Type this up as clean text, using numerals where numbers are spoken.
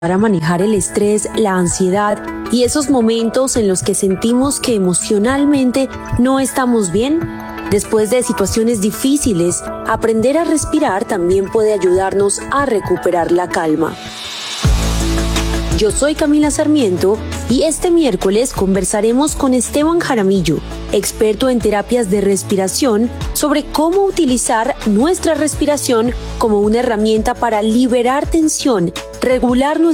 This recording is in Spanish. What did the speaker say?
a manejar el estrés, la ansiedad y esos momentos en los que sentimos que emocionalmente no estamos bien. Después de situaciones difíciles, aprender a respirar también puede ayudarnos a recuperar la calma. Yo soy Camila Sarmiento y este miércoles conversaremos con Esteban Jaramillo, experto en terapias de respiración, sobre cómo utilizar nuestra respiración como una herramienta para liberar tensión, regular nuestra